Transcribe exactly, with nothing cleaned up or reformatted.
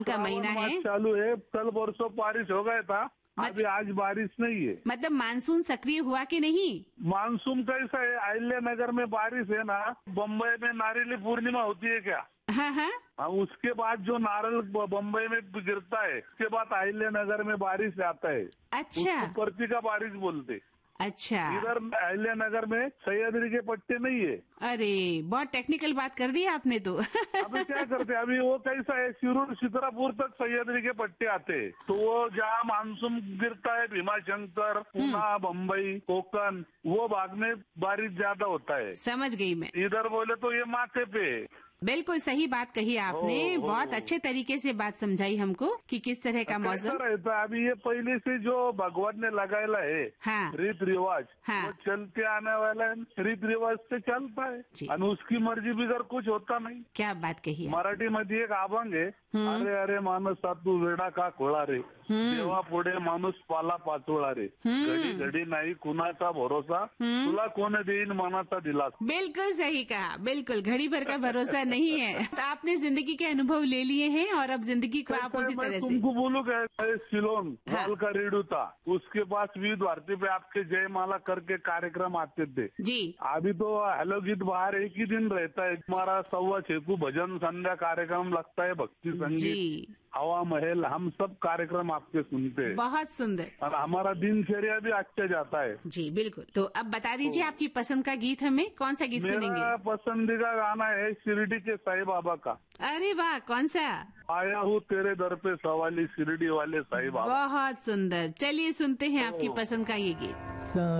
का महीना श्रावण है। मास चालू है, कल परसों बारिश हो गया था, मत- अभी आज बारिश नहीं है। मतलब मानसून सक्रिय हुआ कि नहीं? मानसून कैसा है, अहिल्या नगर में बारिश है ना, बम्बई में नारियली पूर्णिमा होती है क्या? हाँ हाँ। हाँ, उसके बाद जो नारल ब- बम्बई में गिरता है, उसके बाद अहिल्या नगर में बारिश आता है, अच्छा उसको पर्ची का बारिश बोलते। अच्छा। इधर अहिल्या नगर में सह्याद्री के पट्टे नहीं है। अरे बहुत टेक्निकल बात कर दी आपने तो। अभी क्या करते, अभी वो कैसा है, शिरूर चित्रापुर तक सह्याद्री के पट्टे आते हैं, तो वो जहाँ मानसून गिरता है, भीमाशंकर, पुणे, बम्बई, कोकण, वो भाग में बारिश ज्यादा होता है। समझ गई मैं। इधर बोले तो ये माथे पे है। बिल्कुल सही बात कही आपने। हो, हो। बहुत अच्छे तरीके से बात समझाई हमको कि किस तरह का कैसा मौसम। रहता है, अभी ये पहले से जो भगवान ने लगाया है हाँ रीत रिवाज, हाँ। वो चलते आने वाला है, रीत रिवाज से चलता जी। है, और उसकी मर्जी बिगर कुछ होता नहीं। क्या बात कही आप। मराठीमध्ये एक अभंग आहे, हम्म. अरे अरे माणसा तू वेडा का खोळा रे, हम्म. देवा पुढे माणूस पाला पाचोळा रे, हम्म. घडी घडी नाही कुणाचा भरोसा, हम्म. तुला कोण देईन मनाचा दिलासा। बिल्कुल सही कहा। बिल्कुल घड़ी भर का भरोसा नहीं है। तो आपने जिंदगी के अनुभव ले लिए हैं और अब जिंदगी को आप उसी मैं तरह से। तुमको बोलू क्या, सिलोन हाँ. वाल का रेडियो था, उसके पास विविध भारती पे आपके जयमाला करके कार्यक्रम आते थे जी। अभी तो हेलो गीत बाहर एक ही दिन रहता है, हमारा सवा छह को भजन संध्या कार्यक्रम लगता है, भक्ति संगीत, जी हवा महल, हम सब कार्यक्रम आपके सुनते हैं, बहुत सुंदर। और हमारा दिनचर्या भी अच्छा जाता है। जी बिल्कुल। तो अब बता दीजिए आपकी पसंद का गीत हमें, कौन सा गीत सुनेंगे? मेरा पसंदीदा गाना है शिरडी के साईं बाबा का, अरे वाह, कौन सा? आया हूँ तेरे दर पे सवाली, शिरडी वाले साईं बाबा। बहुत सुंदर। चलिए सुनते हैं आपकी पसंद का ये गीत।